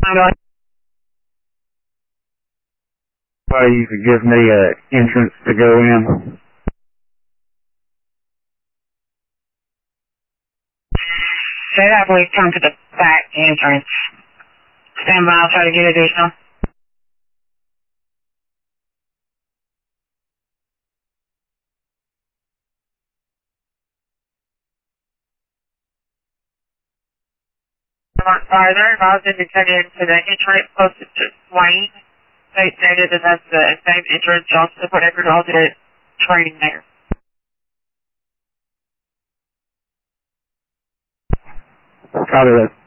Somebody you could give me an entrance to go in. Say that, please come to the back entrance. Stand by, I'll try to get additional. Farther, involved indicated to the entrance closest to Wayne. They stated that that's the same entrance, also whatever all did training there. Copy that.